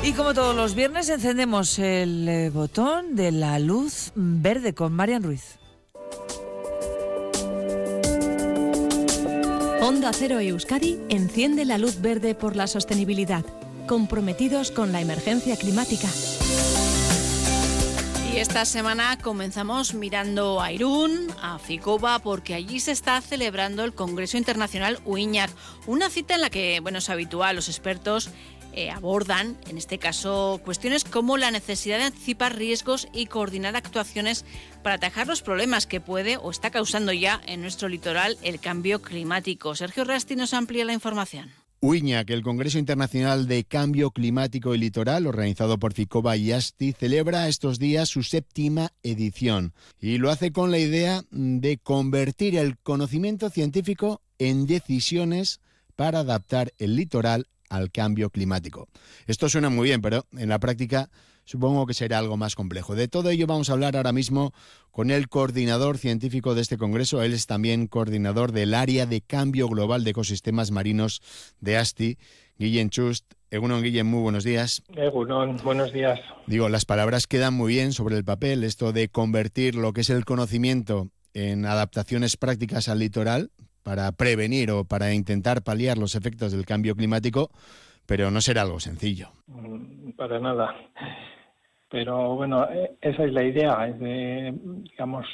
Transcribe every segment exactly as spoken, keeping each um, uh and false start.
Y como todos los viernes encendemos el eh, botón de la luz verde con Marian Ruiz. Onda Cero Euskadi enciende la luz verde por la sostenibilidad, comprometidos con la emergencia climática. Y esta semana comenzamos mirando a Irún, a Ficoba, porque allí se está celebrando el Congreso Internacional Uiñak, una cita en la que, bueno, es habitual, los expertos eh, abordan, en este caso, cuestiones como la necesidad de anticipar riesgos y coordinar actuaciones para atajar los problemas que puede o está causando ya en nuestro litoral el cambio climático. Sergio Rasti nos amplía la información. Uiñak, el Congreso Internacional de Cambio Climático y Litoral, organizado por Ficoba y ASTI, celebra estos días su séptima edición y lo hace con la idea de convertir el conocimiento científico en decisiones para adaptar el litoral al cambio climático. Esto suena muy bien, pero en la práctica supongo que será algo más complejo. De todo ello vamos a hablar ahora mismo con el coordinador científico de este congreso. Él es también coordinador del área de cambio global de ecosistemas marinos de ASTI, Guillem Chust. Egunon, Guillem, muy buenos días. Egunon, buenos días. Digo, las palabras quedan muy bien sobre el papel, esto de convertir lo que es el conocimiento en adaptaciones prácticas al litoral para prevenir o para intentar paliar los efectos del cambio climático, pero no será algo sencillo. Para nada. Pero bueno, esa es la idea, es de, digamos,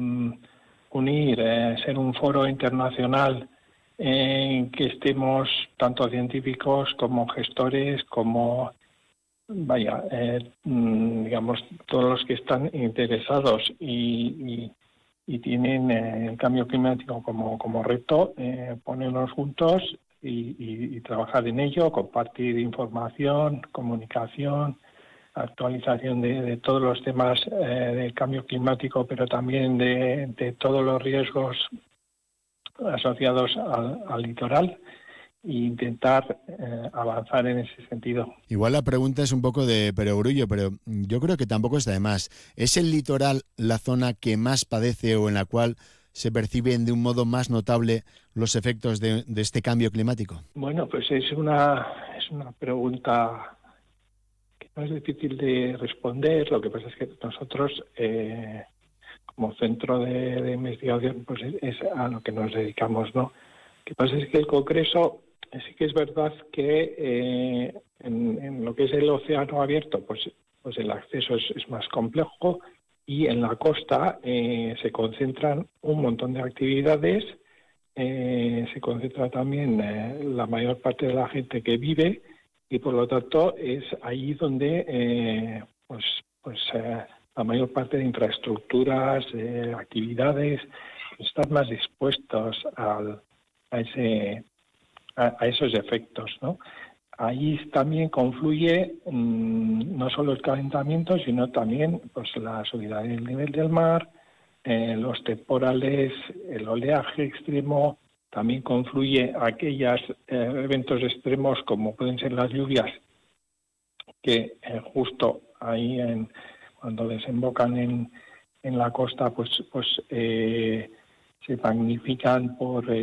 unir, eh, ser un foro internacional en que estemos tanto científicos como gestores, como, vaya, eh, digamos, todos los que están interesados y, y, y tienen eh, el cambio climático como, como reto, eh, ponernos juntos y, y, y trabajar en ello, compartir información, comunicación, actualización de, de todos los temas eh, del cambio climático, pero también de, de todos los riesgos asociados al, al litoral e intentar eh, avanzar en ese sentido. Igual la pregunta es un poco de perogrullo, pero yo creo que tampoco está de más. ¿Es el litoral la zona que más padece o en la cual se perciben de un modo más notable los efectos de, de este cambio climático? Bueno, pues es una, es una pregunta no es difícil de responder. Lo que pasa es que nosotros, eh, como centro de, de investigación, pues es, es a lo que nos dedicamos, ¿no? Lo que pasa es que el Congreso, sí que es verdad que eh, en, en lo que es el océano abierto, pues, pues el acceso es, es más complejo, y en la costa eh, se concentran un montón de actividades, eh, se concentra también eh, la mayor parte de la gente que vive, y por lo tanto es ahí donde eh, pues pues eh, la mayor parte de infraestructuras, eh, actividades están más dispuestos al, a ese a, a esos efectos, ¿no? Ahí también confluye mmm, no solo el calentamiento, sino también pues la subida del nivel del mar, eh, los temporales, el oleaje extremo. También confluye aquellos eh, eventos extremos como pueden ser las lluvias, que eh, justo ahí en, cuando desembocan en, en la costa pues pues eh, se magnifican por, eh,